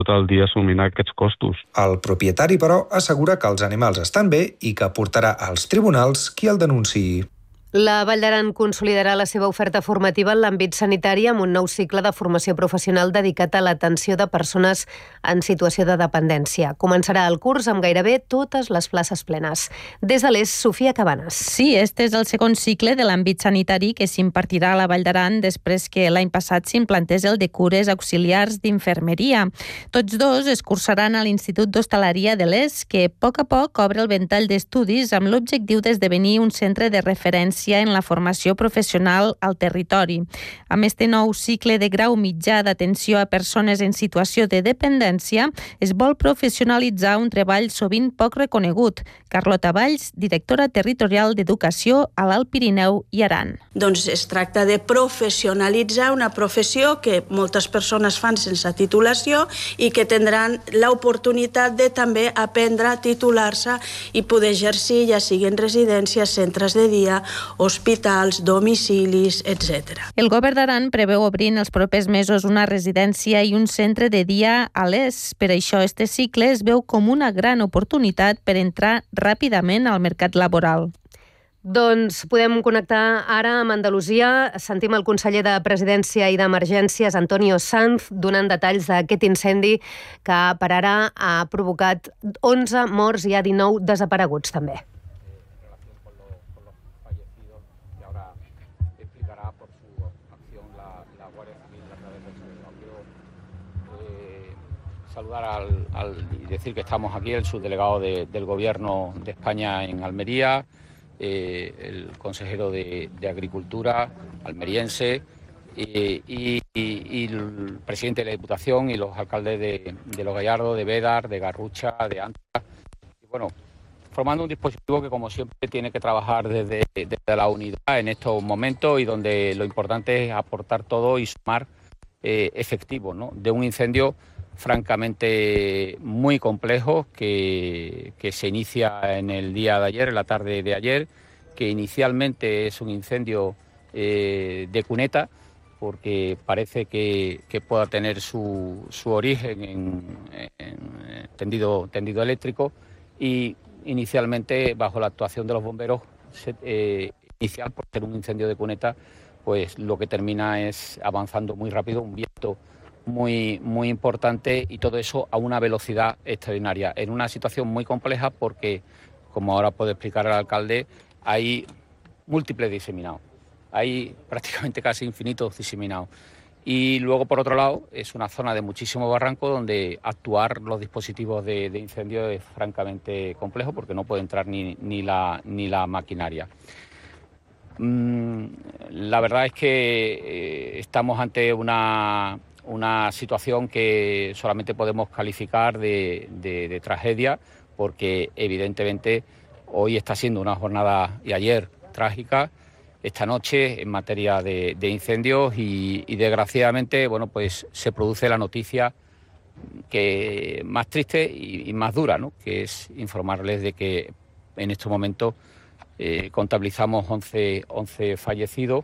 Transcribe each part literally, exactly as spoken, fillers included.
tot el dia assumint aquests costos. El propietari, però, assegura que els animals estan bé i que portarà als tribunals qui el denunciï. La Vall d'Aran consolidarà la seva oferta formativa en l'àmbit sanitari amb un nou cicle de formació professional dedicat a l'atenció de persones en situació de dependència. Començarà el curs amb gairebé totes les places plenes. Des de l'Est, Sofia Cabanes. Sí, este és el segon cicle de l'àmbit sanitari que s'impartirà a la Vall d'Aran després que l'any passat s'implantés el de cures auxiliars d'infermeria. Tots dos es cursaran a l'Institut d'Hostaleria de l'Est, que a poc a poc obre el ventall d'estudis amb l'objectiu d'esdevenir un centre de referència en la formació professional al territori. Amb este nou cicle de grau mitjà d'atenció a persones en situació de dependència, es vol professionalitzar un treball sovint poc reconegut. Carlota Valls, directora territorial d'Educació a l'Alt Pirineu i Aran. Doncs es tracta de professionalitzar una professió que moltes persones fan sense titulació i que tindran l'oportunitat de també aprendre a titular-se i poder exercir, ja siguin residències, centres de dia, hospitals, domicilis, etcètera. El govern d'Aran preveu obrir en els propers mesos una residència i un centre de dia a l'Est. Per això, este cicle es veu com una gran oportunitat per entrar ràpidament al mercat laboral. Doncs podem connectar ara amb Andalusia. Sentim el conseller de Presidència i d'Emergències, Antonio Sanz, donant detalls d'aquest incendi que per ara ha provocat onze morts i ha dinou desapareguts també. Saludar al, al y decir que estamos aquí el subdelegado de, del Gobierno de España en Almería, eh, el consejero de, de Agricultura almeriense eh, y, y, y el presidente de la Diputación y los alcaldes de, de Los Gallardos, de Bédar, de Garrucha, de Anta. Y bueno, formando un dispositivo que como siempre tiene que trabajar desde, desde la unidad en estos momentos y donde lo importante es aportar todo y sumar eh, efectivo, ¿no?, de un incendio francamente muy complejo que, que se inicia en el día de ayer, en la tarde de ayer, que inicialmente es un incendio eh, de cuneta, porque parece que, que pueda tener su, su origen en, en tendido, tendido eléctrico y inicialmente bajo la actuación de los bomberos, eh, inicial por ser un incendio de cuneta, pues lo que termina es avanzando muy rápido, un viento muy, muy importante y todo eso a una velocidad extraordinaria, en una situación muy compleja porque, como ahora puede explicar el alcalde, hay múltiples diseminados, hay prácticamente casi infinitos diseminados. Y luego, por otro lado, es una zona de muchísimo barranco donde actuar los dispositivos de, de incendio es francamente complejo porque no puede entrar ni, ni, la, ni la maquinaria. Mm, la verdad es que eh, estamos ante una... una situación que solamente podemos calificar de, de, de tragedia porque evidentemente hoy está siendo una jornada y ayer trágica, esta noche en materia de, de incendios y, y desgraciadamente bueno pues se produce la noticia que más triste y, y más dura, ¿no?, que es informarles de que en estos momentos eh, contabilizamos once, once fallecidos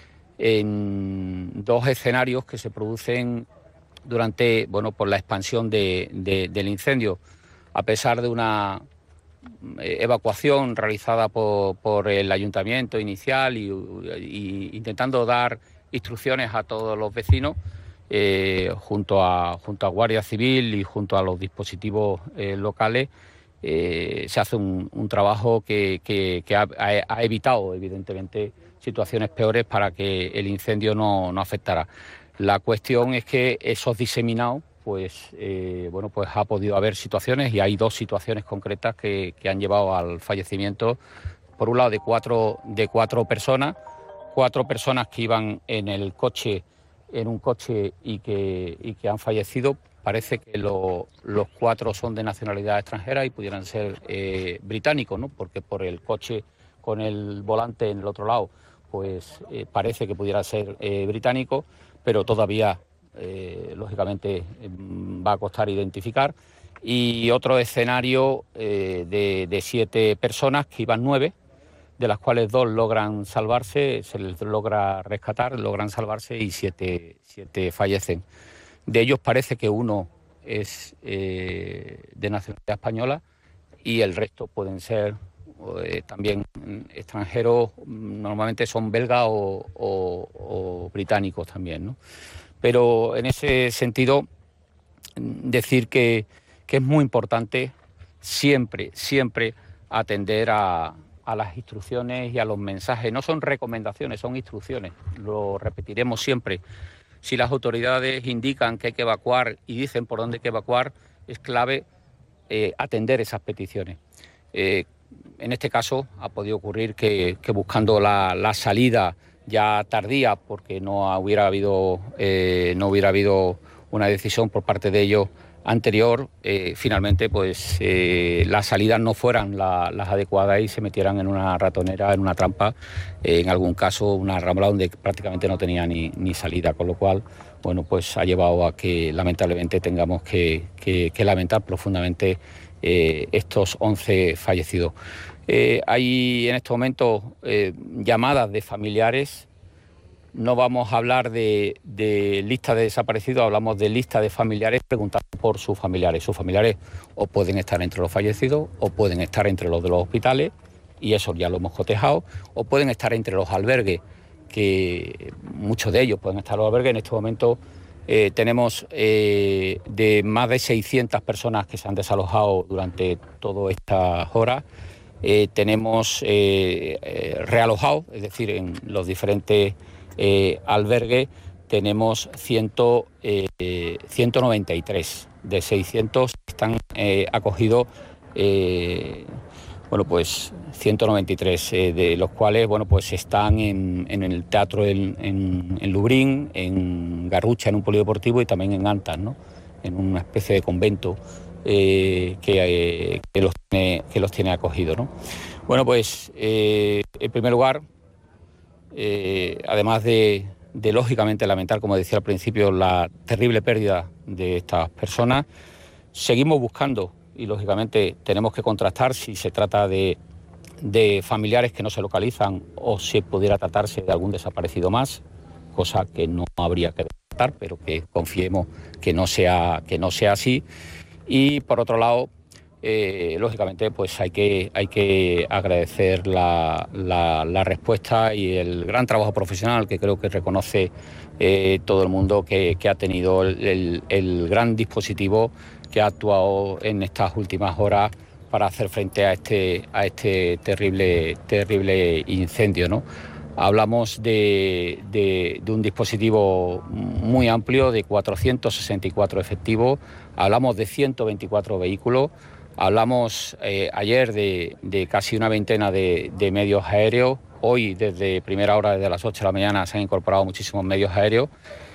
en dos escenarios que se producen durante, bueno, por la expansión de, de, del incendio. A pesar de una evacuación realizada por, por el ayuntamiento inicial y, y intentando dar instrucciones a todos los vecinos, eh, junto a, junto a Guardia Civil y junto a los dispositivos eh, locales, eh, se hace un, un trabajo que, que, que ha, ha evitado, evidentemente, situaciones peores para que el incendio no, no afectara. La cuestión es que esos diseminados, pues, eh, bueno, pues ha podido haber situaciones y hay dos situaciones concretas que, que han llevado al fallecimiento, por un lado de cuatro, de cuatro personas, cuatro personas que iban en el coche, en un coche y que, y que han fallecido. Parece que lo, los cuatro son de nacionalidad extranjera y pudieran ser eh, británicos, ¿no?, porque por el coche con el volante en el otro lado, pues eh, parece que pudiera ser eh, británico, pero todavía, eh, lógicamente, eh, va a costar identificar. Y otro escenario eh, de, de siete personas, que iban nueve, de las cuales dos logran salvarse, se les logra rescatar, logran salvarse y siete, siete fallecen. De ellos parece que uno es eh, de nacionalidad española y el resto pueden ser eh, también extranjeros, normalmente son belgas o, o, o británicos también, ¿no? Pero en ese sentido, decir que, que es muy importante siempre, siempre atender a, a las instrucciones y a los mensajes. No son recomendaciones, son instrucciones, lo repetiremos siempre. Si las autoridades indican que hay que evacuar y dicen por dónde hay que evacuar, es clave eh, atender esas peticiones. Eh, en este caso ha podido ocurrir que, que buscando la, la salida ya tardía, porque no hubiera habido, eh, no hubiera habido una decisión por parte de ellos anterior, eh, finalmente pues eh, las salidas no fueran la, las adecuadas y se metieran en una ratonera, en una trampa, eh, en algún caso una rambla donde prácticamente no tenía ni, ni salida, con lo cual bueno, pues ha llevado a que lamentablemente tengamos que, que, que lamentar profundamente eh, estos once fallecidos. Eh, hay en este momento eh, llamadas de familiares. No vamos a hablar de, de lista de desaparecidos, hablamos de lista de familiares preguntando por sus familiares. Sus familiares o pueden estar entre los fallecidos o pueden estar entre los de los hospitales, y eso ya lo hemos cotejado, o pueden estar entre los albergues, que muchos de ellos pueden estar en los albergues. En este momento eh, tenemos eh, de más de seiscientas personas que se han desalojado durante todas estas horas. Eh, tenemos eh, eh, realojados, es decir, en los diferentes Eh, albergue tenemos ciento, eh, ciento noventa y tres, de seiscientos están eh, acogidos, eh, bueno pues ciento noventa y tres, eh, de los cuales bueno pues están en, en el teatro en, en, en Lubrín, en Garrucha, en un polideportivo, y también en Antas, ¿no? En una especie de convento eh, que, eh, que, los tiene, que los tiene acogidos, ¿no? Bueno pues eh, en primer lugar, Eh, además de, de, lógicamente, lamentar, como decía al principio, la terrible pérdida de estas personas, seguimos buscando y, lógicamente, tenemos que contrastar si se trata de, de familiares que no se localizan o si pudiera tratarse de algún desaparecido más, cosa que no habría que descartar, pero que confiemos que no sea, que no sea así. Y, por otro lado, Eh, lógicamente pues hay que, hay que agradecer la, la, la respuesta y el gran trabajo profesional que creo que reconoce eh, todo el mundo que, que ha tenido el, el, el gran dispositivo que ha actuado en estas últimas horas para hacer frente a este, a este terrible, terrible incendio, ¿no? Hablamos de, de, de un dispositivo muy amplio, de cuatrocientos sesenta y cuatro efectivos, hablamos de ciento veinticuatro vehículos. Hablamos eh, ayer de, de casi una veintena de, de medios aéreos. Hoy, desde primera hora, desde las ocho de la mañana, se han incorporado muchísimos medios aéreos.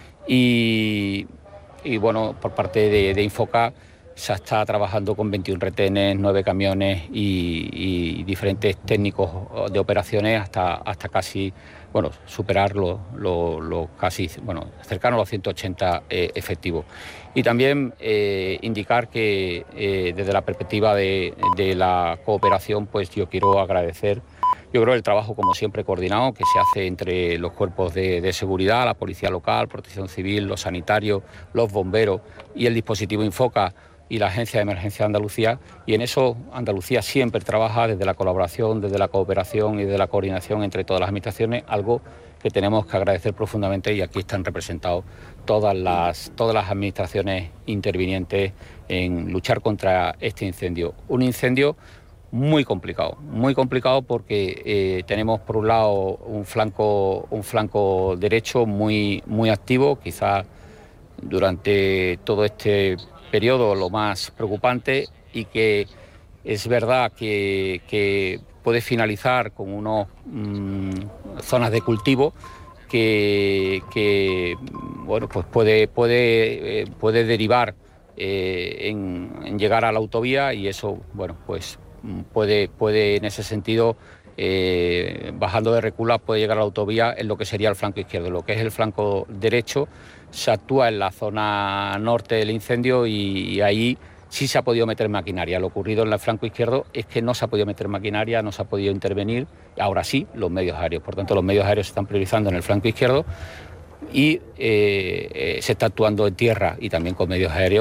Y, y bueno, por parte de, de Infoca se está trabajando con veintiún retenes, nueve camiones y, y diferentes técnicos de operaciones hasta, hasta casi, bueno, superar los lo, lo casi, bueno, cercano a los ciento ochenta eh, efectivos. Y también eh, indicar que eh, desde la perspectiva de, de la cooperación, pues yo quiero agradecer, yo creo, el trabajo, como siempre, coordinado que se hace entre los cuerpos de, de seguridad, la policía local, protección civil, los sanitarios, los bomberos y el dispositivo Infoca y la Agencia de Emergencia de Andalucía, y en eso Andalucía siempre trabaja desde la colaboración, desde la cooperación y desde la coordinación entre todas las administraciones, algo que tenemos que agradecer profundamente, y aquí están representados todas las, todas las administraciones intervinientes en luchar contra este incendio. Un incendio muy complicado, muy complicado porque eh, tenemos por un lado un flanco, un flanco derecho muy, muy activo, quizás durante todo este periodo lo más preocupante, y que es verdad que, que puede finalizar con unas mmm, zonas de cultivo que, que bueno, pues puede, puede, eh, puede derivar eh, en, en llegar a la autovía, y eso bueno, pues puede, puede en ese sentido, eh, bajando de Recula, puede llegar a la autovía en lo que sería el flanco izquierdo. Lo que es el flanco derecho se actúa en la zona norte del incendio, y, y ahí sí se ha podido meter maquinaria. Lo ocurrido en el flanco izquierdo es que no se ha podido meter maquinaria, no se ha podido intervenir. Ahora sí, los medios aéreos. Por tanto, los medios aéreos se están priorizando en el flanco izquierdo, y eh, eh, se está actuando en tierra y también con medios aéreos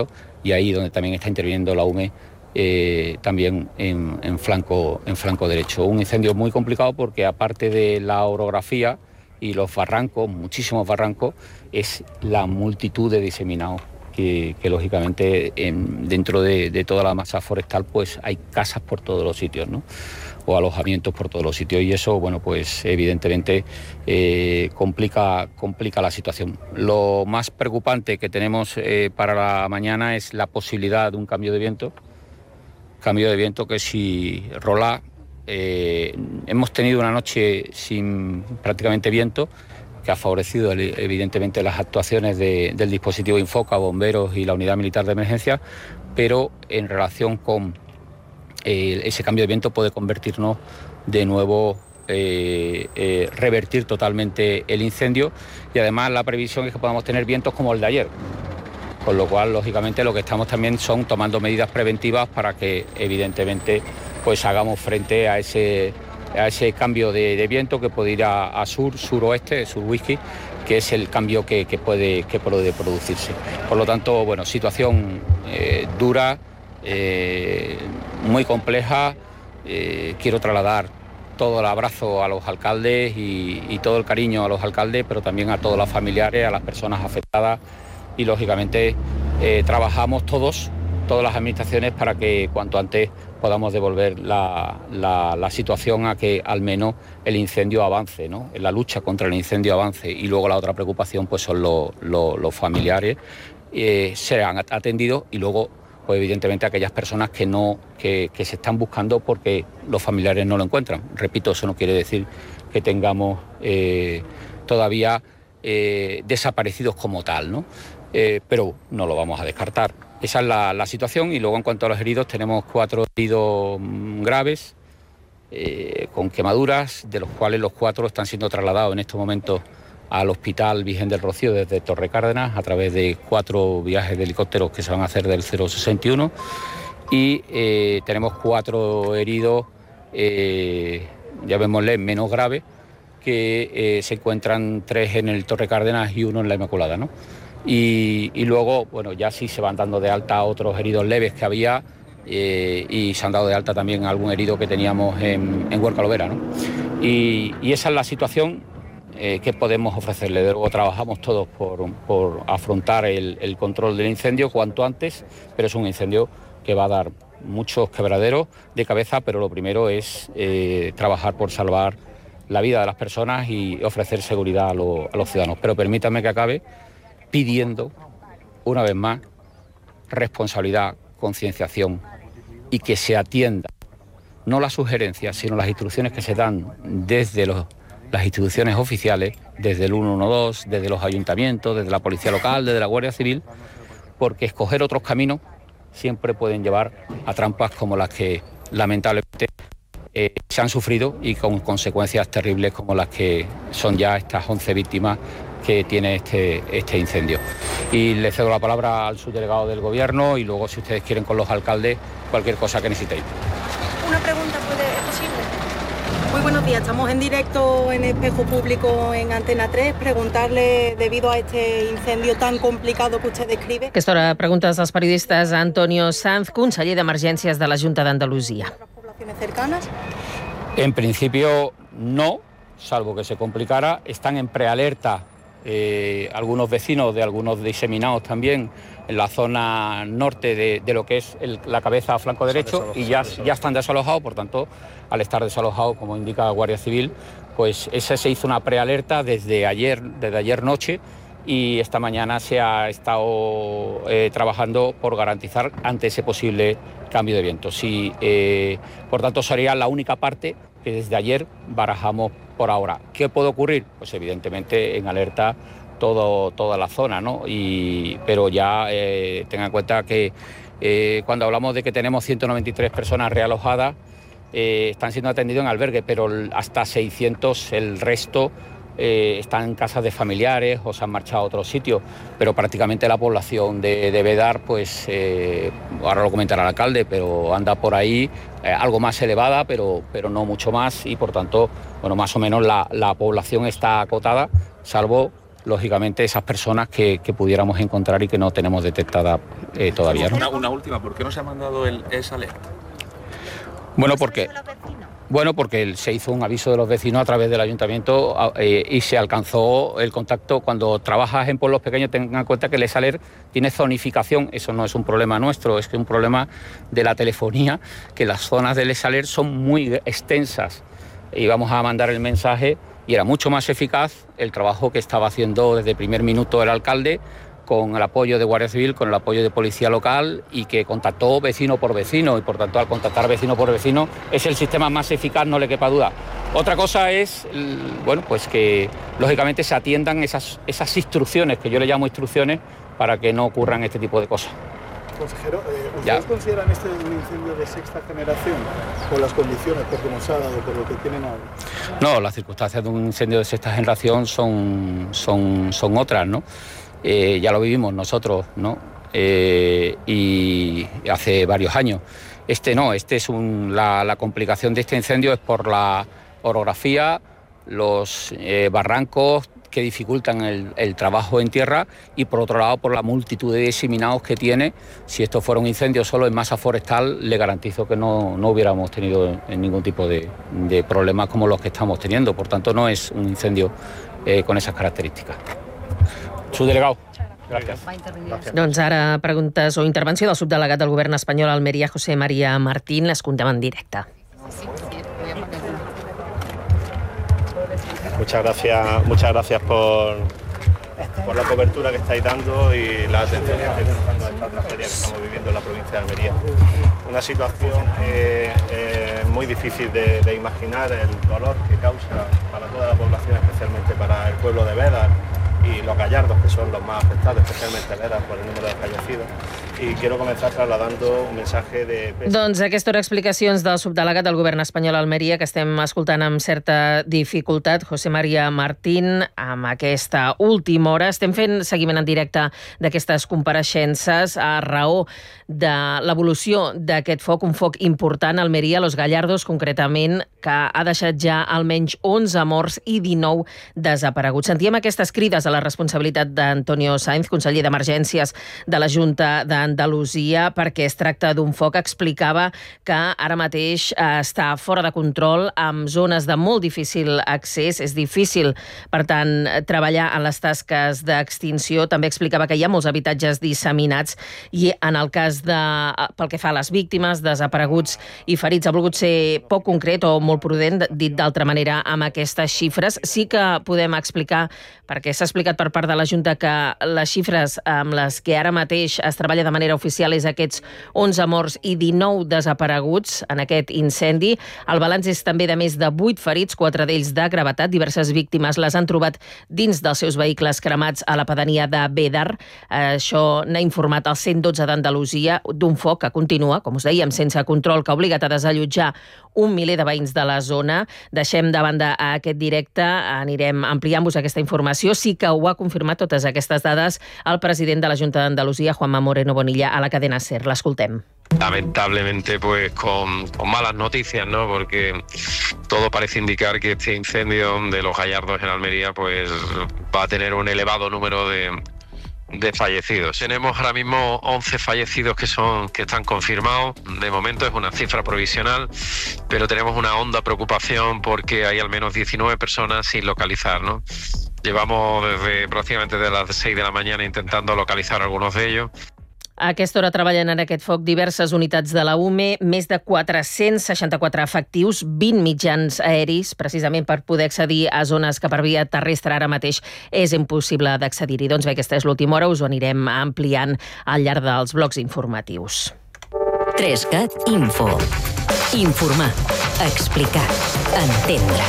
y ahí donde también está interviniendo la U M E eh, también en, en, flanco, en flanco derecho. Un incendio muy complicado porque aparte de la orografía y los barrancos, muchísimos barrancos, es la multitud de diseminados que, que lógicamente en, dentro de, de toda la masa forestal pues hay casas por todos los sitios, ¿no? O alojamientos por todos los sitios, y eso, bueno, pues evidentemente eh, complica, complica la situación. Lo más preocupante que tenemos eh, para la mañana es la posibilidad de un cambio de viento, cambio de viento que si rola, eh, hemos tenido una noche sin prácticamente viento, que ha favorecido evidentemente las actuaciones de, del dispositivo Infoca, bomberos y la unidad militar de emergencia, pero en relación con eh, ese cambio de viento puede convertirnos de nuevo, eh, eh, revertir totalmente el incendio, y además la previsión es que podamos tener vientos como el de ayer, con lo cual lógicamente lo que estamos también son tomando medidas preventivas para que evidentemente pues hagamos frente a ese a ese cambio de, de viento que puede ir a, a sur, suroeste, sur-whisky, que es el cambio que, que, puede, que puede producirse. Por lo tanto, bueno, situación eh, dura, eh, muy compleja. Eh, quiero trasladar todo el abrazo a los alcaldes y, y todo el cariño a los alcaldes, pero también a todos los familiares, a las personas afectadas, y lógicamente eh, trabajamos todos, todas las administraciones, para que cuanto antes podamos devolver la, la, la situación a que al menos el incendio avance, ¿no? La lucha contra el incendio avance. Y luego la otra preocupación pues son los, los, los familiares, eh, serán atendidos, y luego pues evidentemente aquellas personas que no que, que se están buscando porque los familiares no lo encuentran. Repito, eso no quiere decir que tengamos eh, todavía eh, desaparecidos como tal, ¿no? Eh, pero no lo vamos a descartar. Esa es la, la situación. Y luego, en cuanto a los heridos, tenemos cuatro heridos graves eh, con quemaduras, de los cuales los cuatro están siendo trasladados en estos momentos al Hospital Virgen del Rocío desde Torre Cárdenas a través de cuatro viajes de helicópteros que se van a hacer del cero sesenta y uno, y eh, tenemos cuatro heridos, eh, llamémosle menos graves, que eh, se encuentran tres en el Torre Cárdenas y uno en la Inmaculada, ¿no? Y, y luego, bueno, ya sí se van dando de alta otros heridos leves que había, eh, y se han dado de alta también algún herido que teníamos en, en Huerca-Lovera, ¿no? Y, y esa es la situación eh, que podemos ofrecerle. Luego trabajamos todos por, por afrontar el, el control del incendio cuanto antes, pero es un incendio que va a dar muchos quebraderos de cabeza, pero lo primero es eh, trabajar por salvar la vida de las personas y ofrecer seguridad a, lo, a los ciudadanos. Pero permítanme que acabe pidiendo, una vez más, responsabilidad, concienciación, y que se atienda, no las sugerencias, sino las instrucciones que se dan desde los, las instituciones oficiales, desde el ciento doce, desde los ayuntamientos, desde la policía local, desde la Guardia Civil, porque escoger otros caminos siempre pueden llevar a trampas como las que lamentablemente eh, se han sufrido, y con consecuencias terribles como las que son ya estas once víctimas que tiene este, este incendio. Y le cedo la palabra al subdelegado del Gobierno, y luego, si ustedes quieren, con los alcaldes, cualquier cosa que necesitéis. Una pregunta, ¿puede, ¿es posible? Muy buenos días, estamos en directo en Espejo Público en Antena tres. Preguntarle, debido a este incendio tan complicado que usted describe... Aquesta hora preguntes als periodistes a Antonio Sanz, conseller d'Emergències de la Junta d'Andalusia. ¿Poblaciones cercanas? En principio no, salvo que se complicara. Están en prealerta Eh, algunos vecinos de algunos diseminados también en la zona norte de, de lo que es el, la cabeza a flanco derecho, y ya, ya están desalojados. Por tanto, al estar desalojados, como indica la Guardia Civil, pues esa se hizo una prealerta desde ayer, desde ayer noche, y esta mañana se ha estado eh, trabajando por garantizar ante ese posible cambio de viento. Sí, eh, por tanto, sería la única parte que desde ayer barajamos por ahora. ¿Qué puede ocurrir? Pues evidentemente en alerta todo, toda la zona, ¿no? Y, pero ya eh, tengan en cuenta que eh, cuando hablamos de que tenemos ciento noventa y tres personas realojadas, eh, están siendo atendidos en albergue, pero hasta seiscientos, el resto eh, están en casas de familiares o se han marchado a otros sitios, pero prácticamente la población de, de Bedar, pues eh, ahora lo comentará el alcalde, pero anda por ahí eh, algo más elevada, pero, pero no mucho más, y por tanto, bueno, más o menos la, la población está acotada, salvo lógicamente, esas personas que, que pudiéramos encontrar y que no tenemos detectadas eh, todavía, ¿no? Una, una última, ¿por qué no se ha mandado el E-Saler? Bueno, porque... Bueno, porque se hizo un aviso de los vecinos a través del ayuntamiento eh, y se alcanzó el contacto. Cuando trabajas en pueblos pequeños, tengan en cuenta que el E-Saler tiene zonificación. Eso no es un problema nuestro, es que es un problema de la telefonía, que las zonas del E-Saler son muy extensas. Y vamos a mandar el mensaje y era mucho más eficaz el trabajo que estaba haciendo desde el primer minuto el alcalde, con el apoyo de Guardia Civil, con el apoyo de Policía Local y que contactó vecino por vecino y por tanto al contactar vecino por vecino es el sistema más eficaz, no le quepa duda. Otra cosa es, bueno, pues que lógicamente se atiendan esas, esas instrucciones, que yo le llamo instrucciones, para que no ocurran este tipo de cosas. Consejero, eh, ¿ustedes ya consideran este un incendio de sexta generación por las condiciones, por cómo se ha dado, por lo que tienen ahora? No, las circunstancias de un incendio de sexta generación son, son, son otras, ¿no? Eh, ya lo vivimos nosotros, ¿no? Eh, y hace varios años. Este no, este es un, la, la complicación de este incendio es por la orografía, los eh, barrancos que dificultan el, el trabajo en tierra y por otro lado por la multitud de diseminados que tiene. Si esto fuera un incendio solo en masa forestal, le garantizo que no, no hubiéramos tenido ningún tipo de, de problemas como los que estamos teniendo. Por tanto, no es un incendio eh, con esas características. Subdelegado. Gràcies. Doncs ara preguntes o intervenció del subdelegat del govern espanyol a Almeria, José María Martín. L'escoltem en directe. Muchas gracias, muchas gracias por, por la cobertura que estáis dando y la atención que estáis dando a esta tragedia que estamos viviendo en la provincia de Almería. Una situación eh, eh, muy difícil de, de imaginar, el dolor que causa para toda la población, especialmente para el pueblo de Bédar y los gallardos, que son los más afectados, especialmente Bédar, por el número de fallecidos. I quiero començar trasladando un mensaje de... Doncs aquesta hora explicacions del subdelegat del govern espanyol a Almeria, que estem escoltant amb certa dificultat, José María Martín, amb aquesta última hora. Estem fent seguiment en directe d'aquestes compareixences a raó de l'evolució d'aquest foc, un foc important a Almeria, Los Gallardos, concretament, que ha deixat ja almenys onze morts i dinou desapareguts. Sentíem aquestes crides a la responsabilitat d'Antonio Sainz, conseller d'Emergències de la Junta d'Andalusia, perquè es tracta d'un foc. Explicava que ara mateix està fora de control, amb zones de molt difícil accés. És difícil, per tant, treballar en les tasques d'extinció. També explicava que hi ha molts habitatges disseminats i en el cas de, pel que fa a les víctimes, desapareguts i ferits, ha volgut ser poc concret o molt prudent, dit d'altra manera, amb aquestes xifres. Sí que podem explicar, perquè s'ha explicat per part de la Junta, que les xifres amb les que ara mateix es treballa de manera oficial és aquests onze morts i dinou desapareguts en aquest incendi. El balanç és també de més de vuit ferits, quatre d'ells de gravetat. Diverses víctimes les han trobat dins dels seus vehicles cremats a la pedania de Bédar. Això n'ha informat el cent dotze d'Andalusia, d'un foc que continua, com us dèiem, sense control, que ha obligat a desallotjar un miler de veïns de la zona. Deixem de banda a aquest directe, anirem ampliant-vos aquesta informació. Sí que ho ha confirmat totes aquestes dades el president de la Junta d'Andalusia, Juanma Moreno Bonilla, a la cadena SER. L'escoltem. Lamentablemente, pues con, con malas noticias, ¿no? Porque todo parece indicar que este incendio de Los Gallardos en Almería pues va a tener un elevado número de, de fallecidos. Tenemos ahora mismo once fallecidos que son que están confirmados. De momento es una cifra provisional, pero tenemos una honda preocupación porque hay al menos diecinueve personas sin localizar, ¿no? Llevamos desde prácticamente de las seis de la mañana intentando localizar a algunos de ellos. A aquesta hora treballen en aquest foc diverses unitats de la U M E, més de quatre-cents seixanta-quatre efectius, vint mitjans aeris, precisament per poder accedir a zones que per via terrestre ara mateix és impossible d'accedir-hi. Doncs bé, aquesta és l'última hora, us ho anirem ampliant al llarg dels blocs informatius. tres cat Info. Informar, explicar, entendre.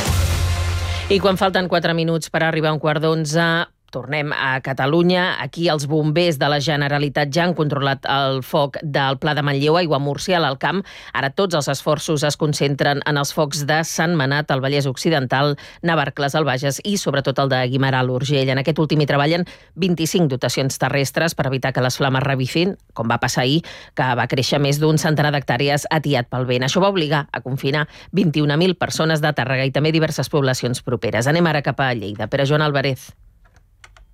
I quan falten quatre minuts per arribar a un quart d'onze, tornem a Catalunya. Aquí els bombers de la Generalitat ja han controlat el foc del Pla de Manlleu, Aiguamúrcia, a l'Alt Camp. Ara tots els esforços es concentren en els focs de Sentmenat, al Vallès Occidental, Navarcles, al Bages i sobretot el de Guimerà, a l'Urgell. En aquest últim hi treballen vint-i-cinc dotacions terrestres per evitar que les flames revifin, com va passar ahir, que va créixer més d'un centenar d'hectàrees atiat pel vent. Això va obligar a confinar vint-i-una mil persones de Tàrrega i també diverses poblacions properes. Anem ara cap a Lleida. Pere Joan Álvarez.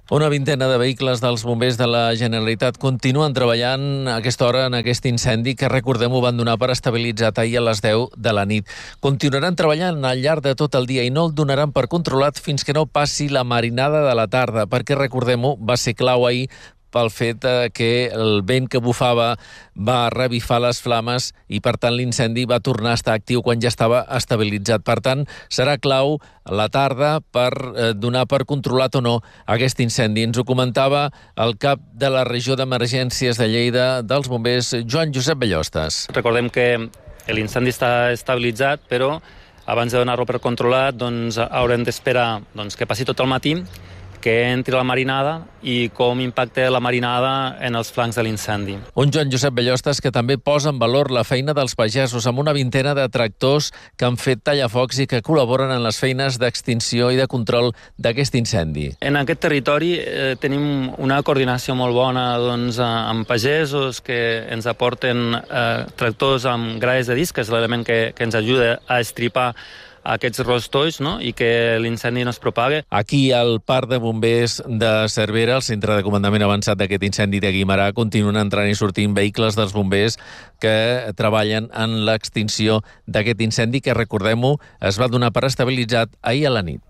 Una vintena de vehicles dels bombers de la Generalitat continuen treballant a aquesta hora en aquest incendi que, recordem-ho, van donar per estabilitzat ahir a les deu de la nit. Continuaran treballant al llarg de tot el dia i no el donaran per controlat fins que no passi la marinada de la tarda, perquè, recordem-ho, va ser clau ahir pel fet que el vent que bufava va revifar les flames i, per tant, l'incendi va tornar a estar actiu quan ja estava estabilitzat. Per tant, serà clau a la tarda per eh, donar per controlat o no aquest incendi. Ens ho comentava el cap de la regió d'emergències de Lleida dels bombers, Joan Josep Bellostes. Recordem que l'incendi està estabilitzat, però abans de donar-lo per controlat doncs, haurem d'esperar doncs, que passi tot el matí, que entri la marinada i com impacta la marinada en els flancs de l'incendi. Un Joan Josep Bellostes que també posa en valor la feina dels pagesos amb una vintena de tractors que han fet tallafocs i que col·laboren en les feines d'extinció i de control d'aquest incendi. En aquest territori eh, tenim una coordinació molt bona doncs, amb pagesos que ens aporten eh, tractors amb grades de disc, que és l'element que, que ens ajuda a estripar aquests rostolls, no? I que l'incendi no es propague. Aquí, al Parc de Bombers de Cervera, el centre de comandament avançat d'aquest incendi de Guimerà, continuen entrant i sortint vehicles dels bombers que treballen en l'extinció d'aquest incendi que, recordem-ho, es va donar per estabilitzat ahir a la nit.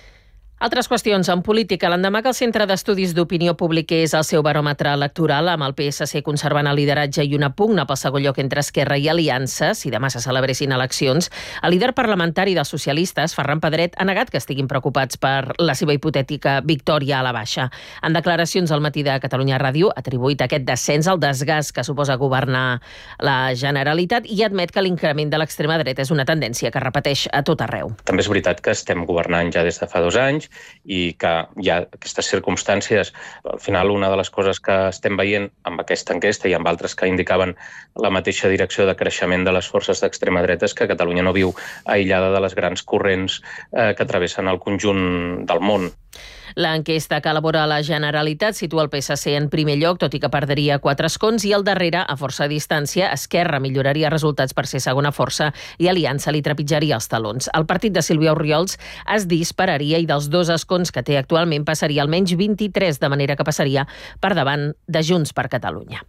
Altres qüestions en política. L'endemà que el Centre d'Estudis d'Opinió publiqués el seu baròmetre electoral, amb el P S C conservant el lideratge i una pugna pel segon lloc entre Esquerra i Aliança, si demà se celebressin eleccions, el líder parlamentari dels socialistes, Ferran Pedret, ha negat que estiguin preocupats per la seva hipotètica victòria a la baixa. En declaracions al matí de Catalunya Ràdio, ha atribuït aquest descens al desgast que suposa governar la Generalitat i admet que l'increment de l'extrema dreta és una tendència que repeteix a tot arreu. També és veritat que estem governant ja des de fa dos anys i que hi ha aquestes circumstàncies. Al final, una de les coses que estem veient amb aquesta enquesta i amb altres que indicaven la mateixa direcció de creixement de les forces d'extrema dreta és que Catalunya no viu aïllada de les grans corrents eh, que travessen el conjunt del món. L'enquesta que elabora la Generalitat situa el P S C en primer lloc, tot i que perdria quatre escons, i al darrere, a força distància, Esquerra milloraria resultats per ser segona força i Aliança li trepitjaria els talons. El partit de Sílvia Orriols es dispararia i dels dos escons que té actualment passaria almenys vint-i-tres, de manera que passaria per davant de Junts per Catalunya.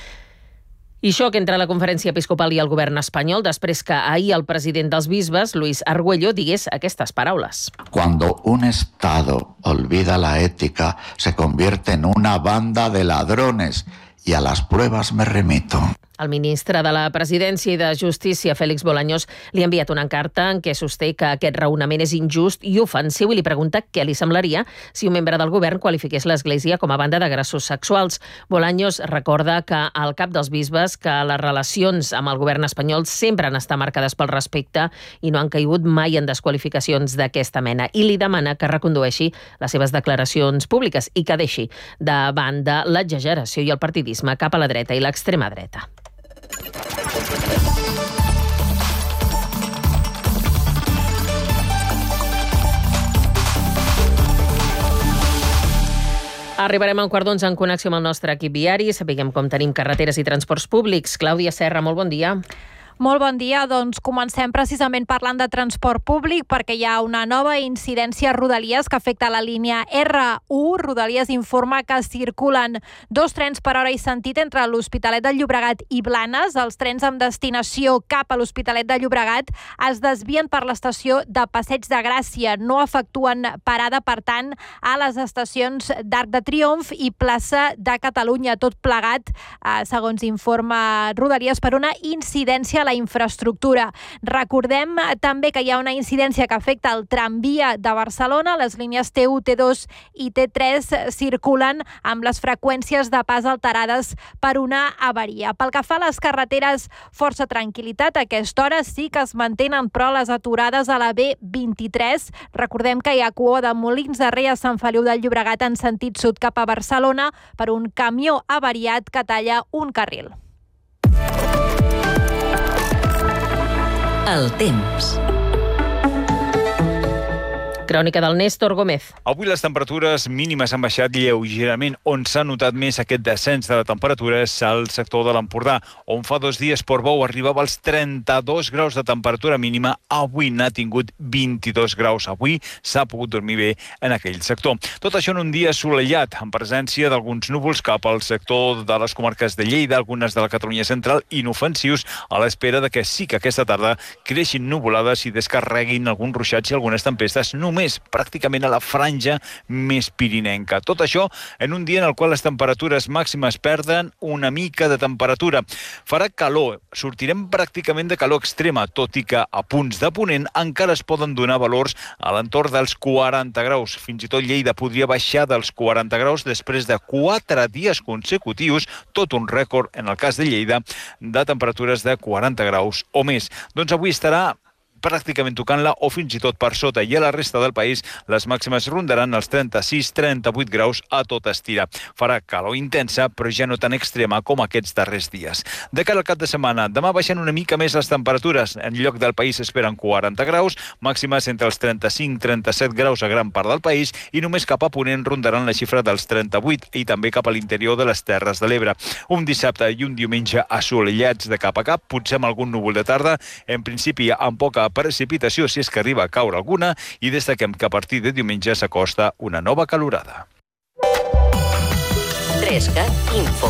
I xoc entre la Conferència Episcopal i el govern espanyol després que ahir el president dels bisbes, Luis Argüello, digués aquestes paraules. Cuando un Estado olvida la ética, se convierte en una banda de ladrones y a las pruebas me remito. El ministre de la Presidència i de Justícia, Félix Bolaños, li ha enviat una carta en què sosté que aquest raonament és injust i ofensiu i li pregunta què li semblaria si un membre del govern qualifiqués l'Església com a banda d'agressors sexuals. Bolaños recorda que al cap dels bisbes que les relacions amb el govern espanyol sempre han estat marcades pel respecte i no han caigut mai en desqualificacions d'aquesta mena i li demana que recondueixi les seves declaracions públiques i que deixi de banda l'exageració i el partidisme cap a la dreta i l'extrema dreta. Arribarem a un quart d'onze en connexió amb el nostre equip viari. Sapiguem com tenim carreteres i transports públics. Clàudia Serra, molt bon dia. Molt bon dia, doncs comencem precisament parlant de transport públic perquè hi ha una nova incidència a Rodalies que afecta la línia R u. Rodalies informa que circulen dos trens per hora i sentit entre l'Hospitalet de Llobregat i Blanes. Els trens amb destinació cap a l'Hospitalet de Llobregat es desvien per l'estació de Passeig de Gràcia. No efectuen parada, per tant, a les estacions d'Arc de Triomf i Plaça de Catalunya. Tot plegat, eh, segons informa Rodalies, per una incidència la infraestructura. Recordem també que hi ha una incidència que afecta el tramvia de Barcelona. Les línies T u, T dos i T tres circulen amb les freqüències de pas alterades per una avaria. Pel que fa a les carreteres, força tranquil·litat. A aquesta hora sí que es mantenen, però les aturades a la B vint-i-tres. Recordem que hi ha cua de Molins de Rei a Sant Feliu del Llobregat en sentit sud cap a Barcelona per un camió avariat que talla un carril. El temps. Crònica del Néstor Gómez. Avui les temperatures mínimes han baixat lleugerament. On s'ha notat més aquest descens de la temperatura és al sector de l'Empordà, on fa dos dies Portbou arribava als trenta-dos graus de temperatura mínima. Avui n'ha tingut vint-i-dos graus. Avui s'ha pogut dormir bé en aquell sector. Tot això en un dia assolellat, amb presència d'alguns núvols cap al sector de les comarques de Lleida, algunes de la Catalunya central, inofensius, a l'espera de que sí que aquesta tarda creixin nuvolades i descarreguin alguns ruixats i algunes tempestes només pràcticament a la franja més pirinenca. Tot això en un dia en el qual les temperatures màximes perden una mica de temperatura. Farà calor, sortirem pràcticament de calor extrema, tot i que a punts de ponent encara es poden donar valors a l'entorn dels quaranta graus. Fins i tot Lleida podria baixar dels quaranta graus després de quatre dies consecutius, tot un rècord en el cas de Lleida, de temperatures de quaranta graus o més. Doncs avui estarà pràcticament tocant-la o fins i tot per sota, i a la resta del país les màximes rondaran els trenta-sis a trenta-vuit graus a tot estirar. Farà calor intensa, però ja no tan extrema com aquests darrers dies. De cara al cap de setmana, demà baixen una mica més les temperatures. En lloc del país esperen quaranta graus, màximes entre els trenta-cinc a trenta-set graus a gran part del país, i només cap a ponent rondaran la xifra dels trenta-vuit, i també cap a l'interior de les Terres de l'Ebre. Un dissabte i un diumenge assolellats de cap a cap, potser amb algun núvol de tarda, en principi amb poca precipitació si és que arriba a caure alguna, i destaquem que a partir de diumenge s'acosta una nova calorada. trescat Info.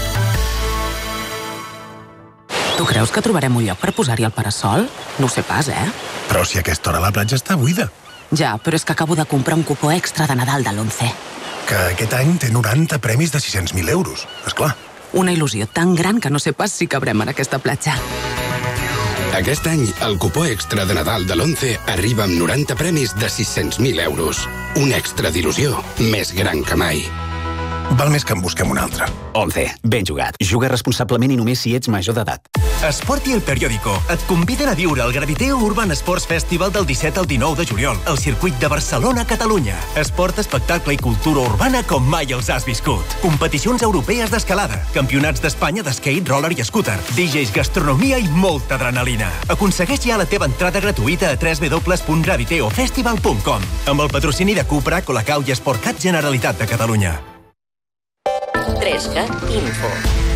Tu creus que trobarem un lloc per posar-hi el parasol? No ho sé pas, eh? Però si a aquesta hora la platja està buida. Ja, però és que acabo de comprar un cupó extra de Nadal de l'Once. Que aquest any té noranta premis de sis-cents mil euros, esclar. Una il·lusió tan gran que no sé pas si cabrem en aquesta platja. Aquest any, el cupó extra de Nadal de l'Once arriba amb noranta premis de sis-cents mil euros. Un extra d'il·lusió més gran que mai. Val més que en busquem un altre. Once, ben jugat. Juga responsablement i només si ets major d'edat. Esport i El Periódico et conviden a viure el Graviteo Urban Sports Festival del disset al dinou de juliol al circuit de Barcelona, Catalunya. Esport, espectacle i cultura urbana com mai els has viscut. Competicions europees d'escalada, campionats d'Espanya d'skate, roller i scooter, D Js, gastronomia i molta adrenalina. Aconsegueix ja la teva entrada gratuïta a w w w punt graviteo festival punt com amb el patrocini de Cupra, Colacau i Sportcat Generalitat de Catalunya. trescat Info.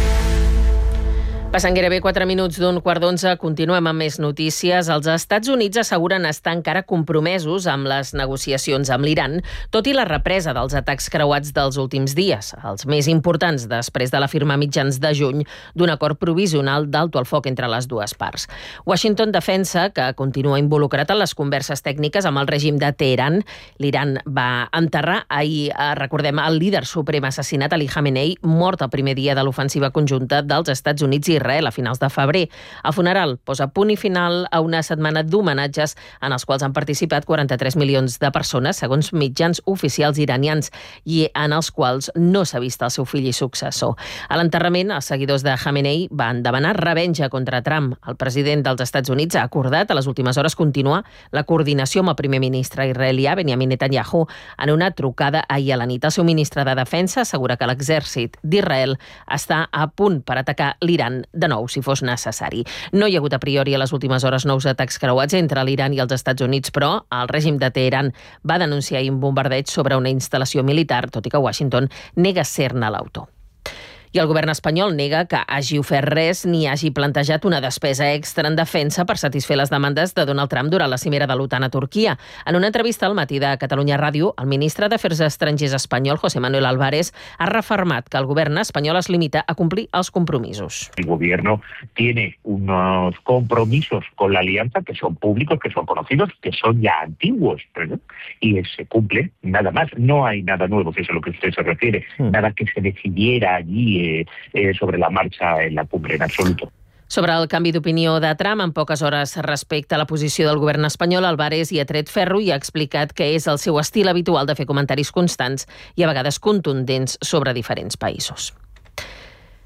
Passen gairebé quatre minuts d'un quart d'onze. Continuem amb més notícies. Els Estats Units asseguren estar encara compromesos amb les negociacions amb l'Iran, tot i la represa dels atacs creuats dels últims dies, els més importants després de la firma a mitjans de juny d'un acord provisional d'alto al foc entre les dues parts. Washington defensa que continua involucrat en les converses tècniques amb el règim de Teheran. L'Iran va enterrar ahir, recordem, el líder suprem assassinat, Ali Khamenei, mort el primer dia de l'ofensiva conjunta dels Estats Units i Israel a finals de febrer. El funeral posa punt i final a una setmana d'homenatges en els quals han participat quaranta-tres milions de persones, segons mitjans oficials iranians, i en els quals no s'ha vist el seu fill i successor. A l'enterrament, els seguidors de Khamenei van demanar revenja contra Trump. El president dels Estats Units ha acordat a les últimes hores continuar la coordinació amb el primer ministre israelià, Benjamin Netanyahu, en una trucada ahir a la nit. El seu ministre de Defensa assegura que l'exèrcit d'Israel està a punt per atacar l'Iran de nou, si fos necessari. No hi ha hagut a priori a les últimes hores nous atacs creuats entre l'Iran i els Estats Units, però el règim de Teheran va denunciar un bombardeig sobre una instal·lació militar, tot i que Washington nega ser-ne l'autor. I el govern espanyol nega que hagi ofert res ni hagi plantejat una despesa extra en defensa per satisfer les demandes de Donald Trump durant la cimera de l'OTAN a Turquia. En una entrevista al matí de Catalunya Ràdio, el ministre d'Afers Estrangers espanyol, José Manuel Álvarez, ha refermat que el govern espanyol es limita a complir els compromisos. El gobierno tiene unos compromisos con la alianza que son públicos, que son conocidos, que son ya antiguos, ¿no? Y se cumple, nada más. No hay nada nuevo, que es a lo que usted se refiere. Mm. Nada que se decidiera allí Eh, eh, sobre la marcha en la cumbre, en absoluto. Sobre el canvi d'opinió de Trump en poques hores respecte a la posició del govern espanyol, Álvarez hi ha tret ferro i ha explicat que és el seu estil habitual de fer comentaris constants i a vegades contundents sobre diferents països.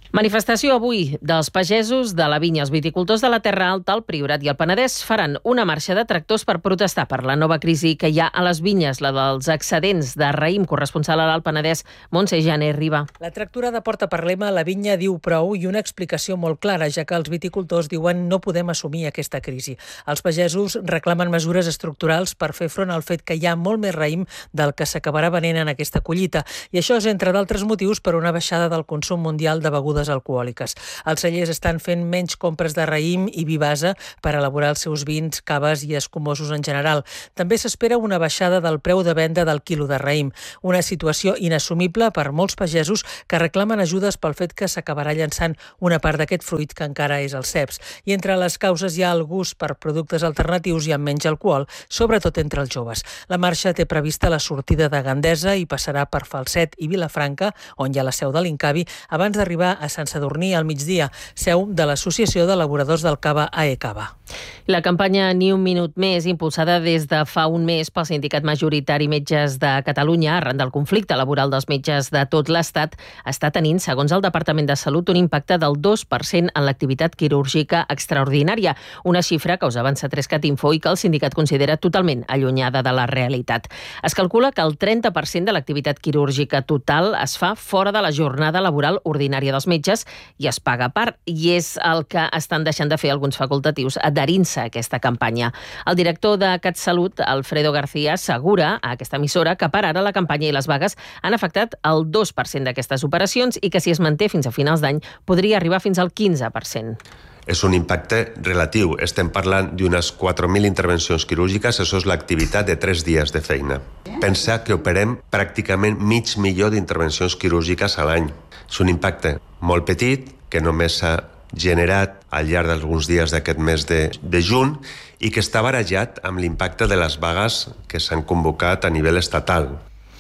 Manifestació avui dels pagesos de la vinya. Els viticultors de la Terra Alta, el Priorat i el Penedès faran una marxa de tractors per protestar per la nova crisi que hi ha a les vinyes, la dels excedents de raïm. Corresponsal a l'Alt Penedès, Montse Janer Riba. La tractorada porta per lema "La vinya diu prou" i una explicació molt clara, ja que els viticultors diuen no podem assumir aquesta crisi. Els pagesos reclamen mesures estructurals per fer front al fet que hi ha molt més raïm del que s'acabarà venent en aquesta collita. I això és, entre d'altres motius, per una baixada del consum mundial de begudes alcohòliques. Els cellers estan fent menys compres de raïm i vi base per elaborar els seus vins, caves i escumosos en general. També s'espera una baixada del preu de venda del quilo de raïm, una situació inassumible per molts pagesos que reclamen ajudes pel fet que s'acabarà llançant una part d'aquest fruit que encara és el ceps. I entre les causes hi ha el gust per productes alternatius i amb menys alcohol, sobretot entre els joves. La marxa té prevista la sortida de Gandesa i passarà per Falset i Vilafranca, on hi ha la seu de l'Incavi, abans d'arribar a Sant Sadurní al migdia, seu de l'Associació d'Elaboradors del Cava A E Cava. La campanya Ni un minut més, impulsada des de fa un mes pel sindicat majoritari Metges de Catalunya, arran del conflicte laboral dels metges de tot l'Estat, està tenint, segons el Departament de Salut, un impacte del dos per cent en l'activitat quirúrgica extraordinària, una xifra que us avança Trescat Info i que el sindicat considera totalment allunyada de la realitat. Es calcula que el trenta per cent de l'activitat quirúrgica total es fa fora de la jornada laboral ordinària dels metges i es paga a part, i és el que estan deixant de fer alguns facultatius adherint-se a aquesta campanya. El director de CatSalut, Alfredo García, assegura a aquesta emissora que per ara la campanya i les vagues han afectat el dos per cent d'aquestes operacions i que si es manté fins a finals d'any podria arribar fins al quinze per cent. És un impacte relatiu. Estem parlant d'unes quatre mil intervencions quirúrgiques, això és l'activitat de tres dies de feina. Pensa que operem pràcticament mig milió d'intervencions quirúrgiques a l'any. És un impacte molt petit, que només s'ha generat al llarg d'alguns dies d'aquest mes de, de juny i que està barejat amb l'impacte de les vagues que s'han convocat a nivell estatal.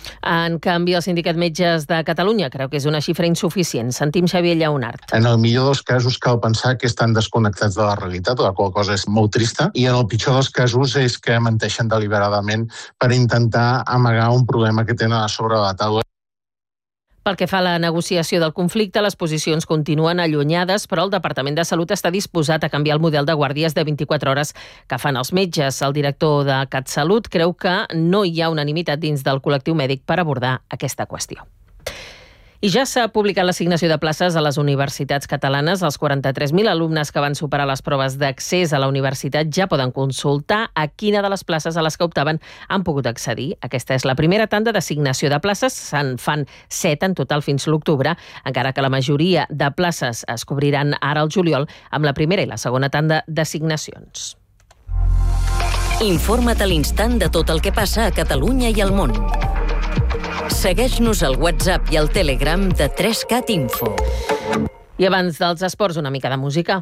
En canvi, el Sindicat Metges de Catalunya creu que és una xifra insuficient. Sentim Xavier Llaunart. En el millor dels casos cal pensar que estan desconnectats de la realitat, la qual cosa és molt trista, i en el pitjor dels casos és que menteixen deliberadament per intentar amagar un problema que tenen a sobre la taula. Pel que fa a la negociació del conflicte, les posicions continuen allunyades, però el Departament de Salut està disposat a canviar el model de guàrdies de vint-i-quatre hores que fan els metges. El director de CatSalut creu que no hi ha unanimitat dins del col·lectiu mèdic per abordar aquesta qüestió. I ja s'ha publicat l'assignació de places a les universitats catalanes. Els quaranta-tres mil alumnes que van superar les proves d'accés a la universitat ja poden consultar a quina de les places a les que optaven han pogut accedir. Aquesta és la primera tanda d'assignació de places. Se'n fan set en total fins l'octubre, encara que la majoria de places es cobriran ara al juliol amb la primera i la segona tanda d'assignacions. Informa't a l'instant de tot el que passa a Catalunya i al món. Segueix-nos al WhatsApp i al Telegram de Trescat Info. I abans dels esports, una mica de música.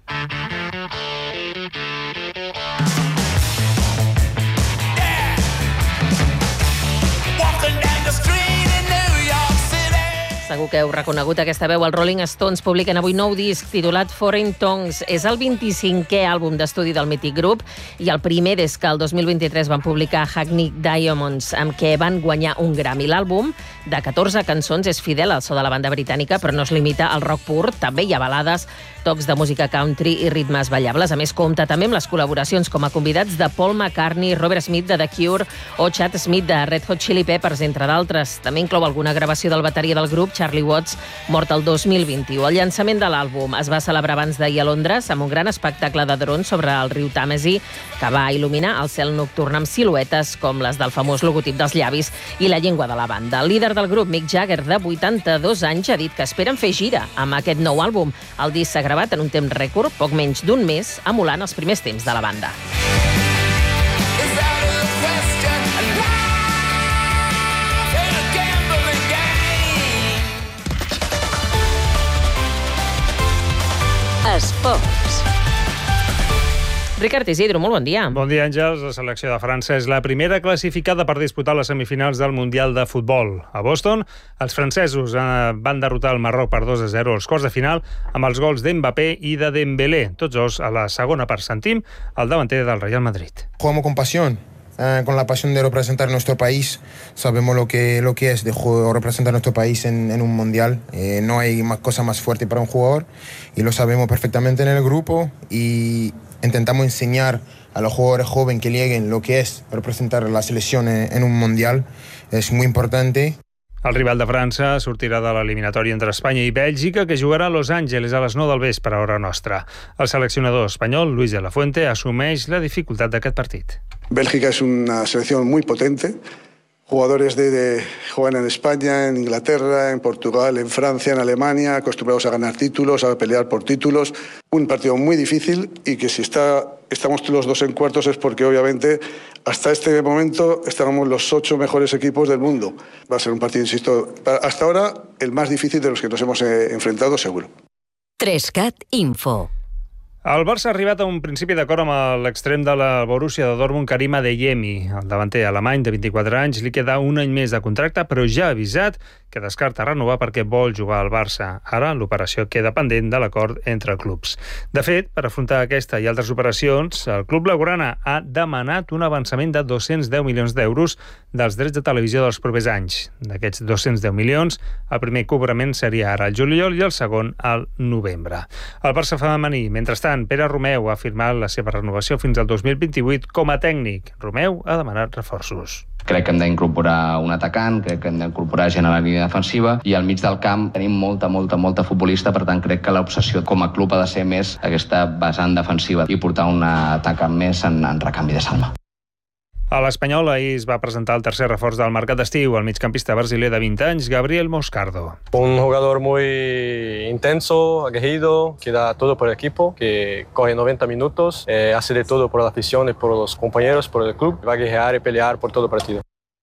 Segur que heu reconegut aquesta veu. Els Rolling Stones publiquen avui nou disc titulat Foreign Tongues. És el vint-i-cinquè àlbum d'estudi del mític grup i el primer des que el dos mil vint-i-tres van publicar Hackney Diamonds, amb què van guanyar un Grammy. L'àlbum, de catorze cançons, és fidel al so de la banda britànica, però no es limita al rock pur. També hi ha balades, tocs de música country i ritmes ballables. A més, compta també amb les col·laboracions com a convidats de Paul McCartney, Robert Smith de The Cure o Chad Smith de Red Hot Chili Peppers, entre d'altres. També inclou alguna gravació del bateria del grup, Charlie Watts, mort el dos mil vint-i-u. El llançament de l'àlbum es va celebrar abans d'ahir a Londres amb un gran espectacle de drons sobre el riu Tàmesi que va il·luminar el cel nocturn amb siluetes com les del famós logotip dels llavis i la llengua de la banda. El líder del grup, Mick Jagger, de vuitanta-dos anys, ha dit que esperen fer gira amb aquest nou àlbum. El disc s'ha gravat en un temps rècord, poc menys d'un mes, emulant els primers temps de la banda. Esports. Ricard Isidro, molt bon dia. Bon dia, Àngels. La selecció de França és la primera classificada per disputar les semifinals del Mundial de Futbol. A Boston, els francesos van derrotar el Marroc per dos a zero als quarts de final amb els gols d'Mbappé i de Dembélé. Tots dos a la segona part. Sentim el davanter del Real Madrid. Jugamos con pasión. eh, con la pasión de representar nuestro país. Sabemos lo que, lo que es de representar nuestro país en, en un mundial. Eh, no hay más cosa más fuerte para un jugador y lo sabemos perfectamente en el grupo y intentamos enseñar a los jugadores jóvenes que lleguen lo que es representar la selección en, en un mundial. És molt important. El rival de França sortirà de l'eliminatòria entre Espanya i Bèlgica, que jugarà a Los Angeles a les nou del vespre, hora nostra. El seleccionador espanyol, Luis de la Fuente, assumeix la dificultat d'aquest partit. Bélgica es una selección muy potente. Jugadores de, de juegan en España, en Inglaterra, en Portugal, en Francia, en Alemania, acostumbrados a ganar títulos, a pelear por títulos. Un partido muy difícil y que si está, estamos los dos en cuartos es porque obviamente hasta este momento estábamos los ocho mejores equipos del mundo. Va a ser un partido, insisto, hasta ahora el más difícil de los que nos hemos eh, enfrentado seguro. tres cat Info. El Barça ha arribat a un principi d'acord amb l'extrem de la Borussia de Dortmund, Karim Adeyemi. El davanter alemany de vint-i-quatre anys li queda un any més de contracte, però ja ha avisat que descarta renovar perquè vol jugar al Barça. Ara l'operació queda pendent de l'acord entre clubs. De fet, per afrontar aquesta i altres operacions, el club blaugrana ha demanat un avançament de dos-cents deu milions d'euros dels drets de televisió dels propers anys. D'aquests dos-cents deu milions, el primer cobrament seria ara al juliol i el segon al novembre. El Barça femení, mentrestant, Pere Romeu ha firmat la seva renovació fins al dos mil vint-i-vuit com a tècnic. Romeu ha demanat reforços. Crec que hem d'incorporar un atacant, crec que hem d'incorporar gent a la línia defensiva i al mig del camp tenim molta, molta, molta futbolista, per tant crec que l'obsessió com a club ha de ser més aquesta vessant defensiva i portar un atacant més en, en recanvi de Salma. A l'Espanyol ahir es va presentar el tercer reforç del mercat d'estiu, el migcampista brasiler de vint anys, Gabriel Moscardo. Un jugador muy intenso, aguerrido, que da todo por el equipo, que corre noventa minutos, eh, hace de todo por la afición y por los compañeros, por el club, va a guerrear y pelear por todo el partido.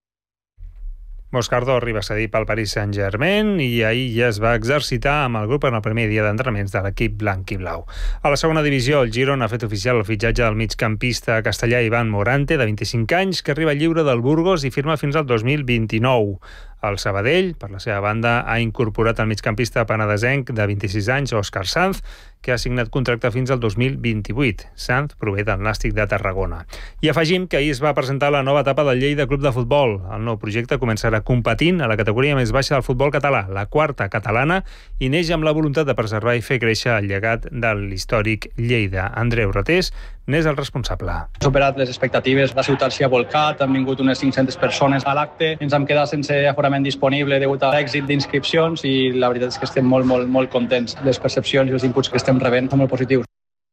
Moscardo arriba cedit pel Paris Saint-Germain i ahir ja es va exercitar amb el grup en el primer dia d'entrenaments de l'equip blanc i blau. A la segona divisió, el Girona ha fet oficial el fitxatge del migcampista castellà Ivan Morante, de vint-i-cinc anys, que arriba lliure del Burgos i firma fins al dos mil vint-i-nou. El Sabadell, per la seva banda, ha incorporat el migcampista penedesenc de vint-i-sis anys, Òscar Sanz, que ha signat contracte fins al dos mil vint-i-vuit. Sanz prové del Nàstic de Tarragona. I afegim que ahir es va presentar la nova etapa del Lleida Club de Futbol. El nou projecte començarà competint a la categoria més baixa del futbol català, la quarta catalana, i neix amb la voluntat de preservar i fer créixer el llegat de l'històric Lleida. Andreu Ratés n'és el responsable. Hem superat les expectatives, la ciutat s'hi ha volcat, han vingut unes cinc-centes persones a l'acte, ens hem quedat sense aforament disponible degut a l'èxit d'inscripcions i la veritat és que estem molt, molt, molt contents. Les percepcions i els inputs que estem rebent són molt positius.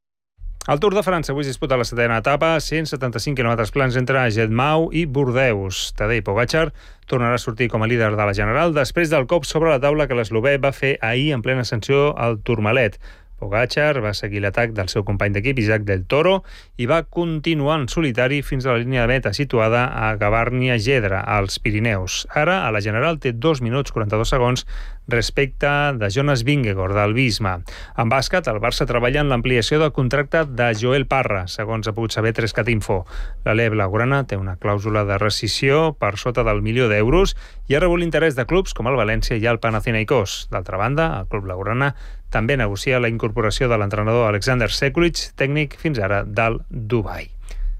El Tour de França avui es disputa la setena etapa, cent setanta-cinc quilòmetres plans entre Jetmau i Bordeus. Tadej Pogačar tornarà a sortir com a líder de la General després del cop sobre la taula que l'eslovè va fer ahir en plena ascensió al Tourmalet. Pogačar va seguir l'atac del seu company d'equip, Isaac del Toro, i va continuar en solitari fins a la línia de meta situada a Gavarnia-Gedra, als Pirineus. Ara, a la General, té dos minuts quaranta-dos segons respecte de Jonas Vingegaard, del Visma. En bàsquet, el Barça treballa en l'ampliació del contracte de Joel Parra, segons ha pogut saber tres cat Info. L'Alep blaugrana té una clàusula de rescissió per sota del milió d'euros i ha rebut l'interès de clubs com el València i el Panathinaikos. D'altra banda, el club blaugrana també negocia la incorporació de l'entrenador Alexander Sekulic, tècnic fins ara del Dubai.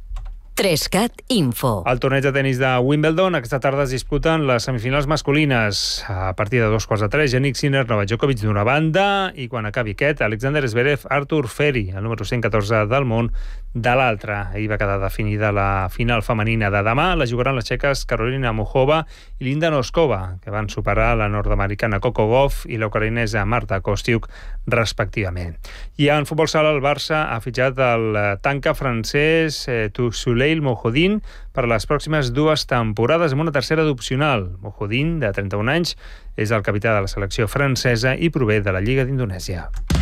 tres cat Info. Al torneig de tenis de Wimbledon, aquesta tarda es disputen les semifinals masculines. A partir de dos quarts de tres, Jannik Sinner, Novak Djokovic d'una banda, i quan acabi aquest, Alexander Zverev, Artur Feri, el número cent catorze del món, de l'altra. Ahir va quedar definida la final femenina de demà. La jugaran les txeques Karolina Muchova i Linda Noskova, que van superar la nord-americana Coco Gauff i l'ucraïnesa Marta Kostiuk, respectivament. I en futbol sala, el Barça ha fitxat el tanca francès eh, Toussouley Mohodin per a les pròximes dues temporades amb una tercera d'opcional. Mohodin, de trenta-un anys, és el capità de la selecció francesa i prové de la Lliga d'Indonèsia.